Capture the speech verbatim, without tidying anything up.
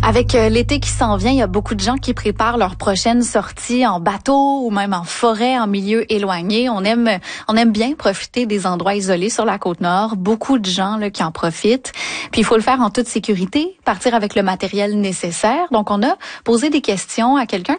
Avec euh, l'été qui s'en vient, il y a beaucoup de gens qui préparent leur prochaine sortie en bateau ou même en forêt, en milieu éloigné. On aime, on aime bien profiter des endroits isolés sur la Côte-Nord. Beaucoup de gens là, qui en profitent. Puis il faut le faire en toute sécurité, partir avec le matériel nécessaire. Donc on a posé des questions à quelqu'un